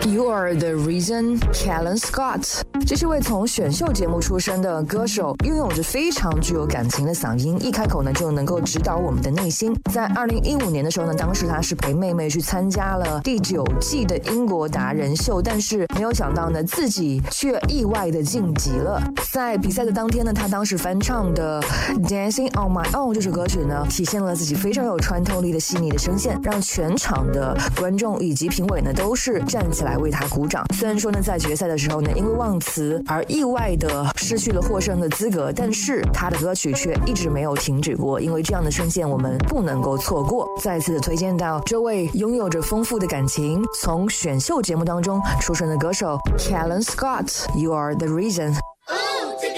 You Are the Reason, Callum Scott。 这是位从选秀节目出身的歌手，拥有着非常具有感情的嗓音，一开口呢就能够指导我们的内心。在2015年的时候呢，当时他是陪妹妹去参加了第9季的英国达人秀，但是没有想到呢，自己却意外的晋级了。在比赛的当天呢，他当时翻唱的 Dancing on My Own 这首歌曲呢，体现了自己非常有穿透力的细腻的声线，让全场的观众以及评委呢都是站起来为他鼓掌。虽然说呢，在决赛的时候呢，因为忘词而意外的失去了获胜的资格，但是他的歌曲却一直没有停止过，因为这样的声线我们不能够错过。再次的推荐到这位拥有着丰富的感情，从选秀节目当中出身的歌手 Callum Scott， You Are the Reason。